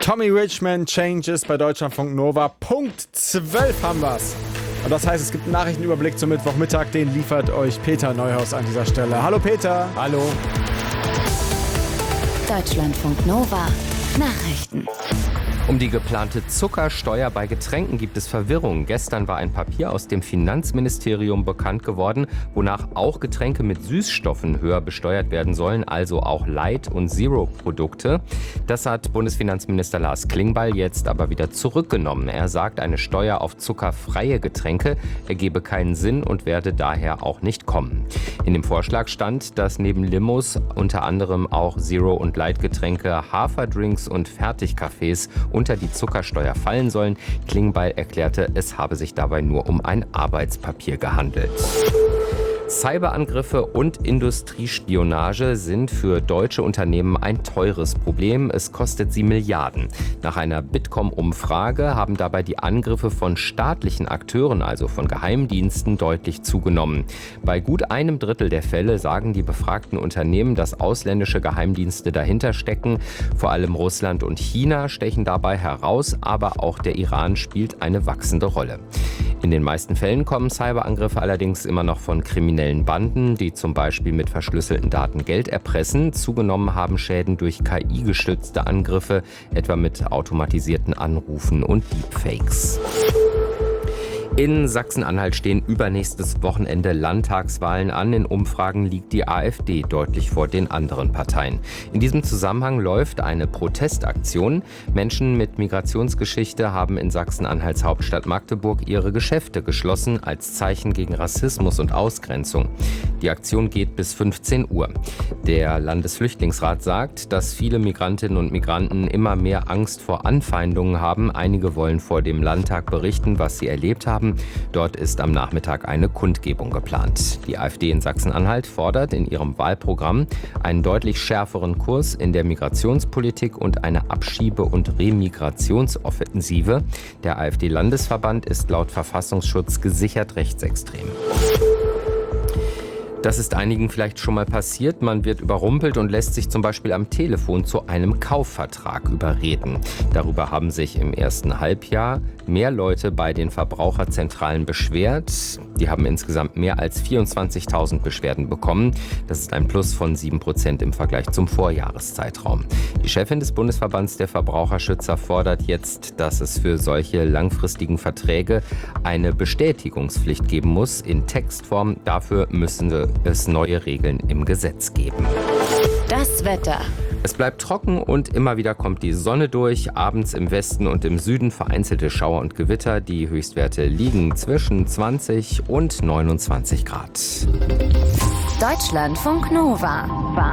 Tommy Richman, Changes bei Deutschlandfunk Nova. Punkt 12 haben wir's. Und das heißt, es gibt einen Nachrichtenüberblick zum Mittwochmittag. Den liefert euch Peter Neuhaus an dieser Stelle. Hallo Peter. Hallo. Deutschlandfunk Nova. Nachrichten. Um die geplante Zuckersteuer bei Getränken gibt es Verwirrung. Gestern war ein Papier aus dem Finanzministerium bekannt geworden, wonach auch Getränke mit Süßstoffen höher besteuert werden sollen, also auch Light- und Zero-Produkte. Das hat Bundesfinanzminister Lars Klingbeil jetzt aber wieder zurückgenommen. Er sagt, eine Steuer auf zuckerfreie Getränke ergebe keinen Sinn und werde daher auch nicht kommen. In dem Vorschlag stand, dass neben Limos unter anderem auch Zero- und Light-Getränke, Haferdrinks und Fertigkaffees unter die Zuckersteuer fallen sollen. Klingbeil erklärte, es habe sich dabei nur um ein Arbeitspapier gehandelt. Cyberangriffe und Industriespionage sind für deutsche Unternehmen ein teures Problem. Es kostet sie Milliarden. Nach einer Bitkom-Umfrage haben dabei die Angriffe von staatlichen Akteuren, also von Geheimdiensten, deutlich zugenommen. Bei gut einem Drittel der Fälle sagen die befragten Unternehmen, dass ausländische Geheimdienste dahinter stecken. Vor allem Russland und China stechen dabei heraus, aber auch der Iran spielt eine wachsende Rolle. In den meisten Fällen kommen Cyberangriffe allerdings immer noch von kriminellen Banden, die zum Beispiel mit verschlüsselten Daten Geld erpressen. Zugenommen haben Schäden durch KI-gestützte Angriffe, etwa mit automatisierten Anrufen und Deepfakes. In Sachsen-Anhalt stehen übernächstes Wochenende Landtagswahlen an. In Umfragen liegt die AfD deutlich vor den anderen Parteien. In diesem Zusammenhang läuft eine Protestaktion. Menschen mit Migrationsgeschichte haben in Sachsen-Anhalts Hauptstadt Magdeburg ihre Geschäfte geschlossen als Zeichen gegen Rassismus und Ausgrenzung. Die Aktion geht bis 15 Uhr. Der Landesflüchtlingsrat sagt, dass viele Migrantinnen und Migranten immer mehr Angst vor Anfeindungen haben. Einige wollen vor dem Landtag berichten, was sie erlebt haben. Dort ist am Nachmittag eine Kundgebung geplant. Die AfD in Sachsen-Anhalt fordert in ihrem Wahlprogramm einen deutlich schärferen Kurs in der Migrationspolitik und eine Abschiebe- und Remigrationsoffensive. Der AfD-Landesverband ist laut Verfassungsschutz gesichert rechtsextrem. Das ist einigen vielleicht schon mal passiert. Man wird überrumpelt und lässt sich zum Beispiel am Telefon zu einem Kaufvertrag überreden. Darüber haben sich im ersten Halbjahr mehr Leute bei den Verbraucherzentralen beschwert. Die haben insgesamt mehr als 24.000 Beschwerden bekommen. Das ist ein Plus von 7% im Vergleich zum Vorjahreszeitraum. Die Chefin des Bundesverbands der Verbraucherschützer fordert jetzt, dass es für solche langfristigen Verträge eine Bestätigungspflicht geben muss in Textform. Dafür müssen es neue Regeln im Gesetz geben. Das Wetter. Es bleibt trocken und immer wieder kommt die Sonne durch. Abends im Westen und im Süden vereinzelte Schauer und Gewitter. Die Höchstwerte liegen zwischen 20 und 29 Grad. Deutschlandfunk Nova.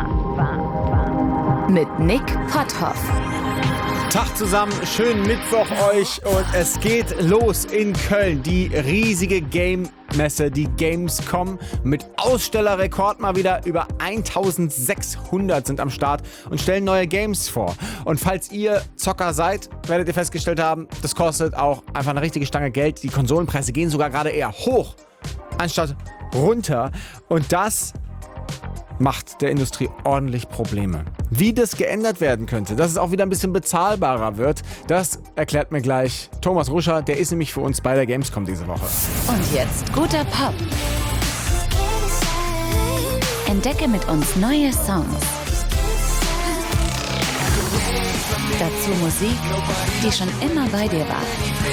Mit Nick Potthoff. Tag zusammen, schönen Mittwoch euch und es geht los in Köln. Die riesige Game-Messe, die Gamescom mit Ausstellerrekord mal wieder. Über 1600 sind am Start und stellen neue Games vor. Und falls ihr Zocker seid, werdet ihr festgestellt haben, das kostet auch einfach eine richtige Stange Geld. Die Konsolenpreise gehen sogar gerade eher hoch, anstatt runter. Und das macht der Industrie ordentlich Probleme. Wie das geändert werden könnte, dass es auch wieder ein bisschen bezahlbarer wird, das erklärt mir gleich Thomas Ruscher. Der ist nämlich für uns bei der Gamescom diese Woche. Und jetzt guter Pop. Entdecke mit uns neue Songs. Dazu Musik, die schon immer bei dir war.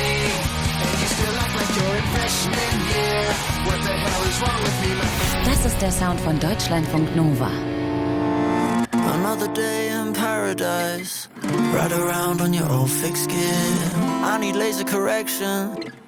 Das ist der Sound von Deutschlandfunk Nova. Another day in paradise. Ride around on your old fixed gear. I need laser correction.